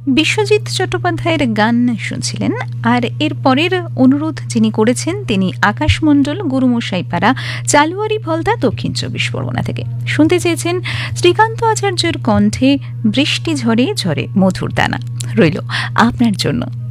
বিশ্বজিৎ চট্টোপাধ্যায়ের গান শুনছিলেন। আর এর পরের অনুরোধ যিনি করেছেন তিনি আকাশমণ্ডল, গুরুমশাইপাড়া, চালুয়ারি ফলদা, দক্ষিণ 24 পরগনা থেকে। শুনতে চেয়েছেন শ্রীকান্ত আচার্যের কণ্ঠে বৃষ্টি ঝরে ঝরে মধুর দানা। রইল আপনার জন্য।